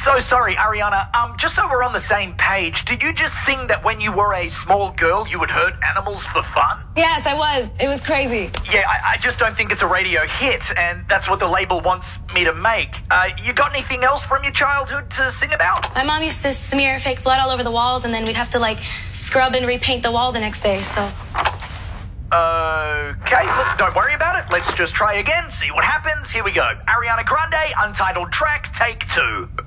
So sorry, Ariana. Just so we're on the same page, did you just sing that when you were a small girl, you would hurt animals for fun? Yes, I was. It was crazy. Yeah, I just don't think it's a radio hit, and that's what the label wants me to make. You got anything else from your childhood to sing about? My mom used to smear fake blood all over the walls, and then we'd have to, scrub and repaint the wall the next day, so... Okay, look, don't worry about it. Let's just try again, see what happens. Here we go. Ariana Grande, Untitled Track, take 2.